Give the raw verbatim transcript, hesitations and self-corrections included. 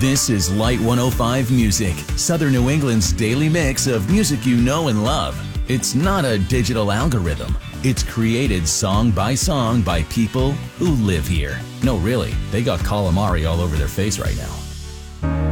This is Light one oh five Music, Southern New England's daily mix of music you know and love. It's not a digital algorithm. It's created song by song by people who live here. No, really, they got calamari all over their face right now.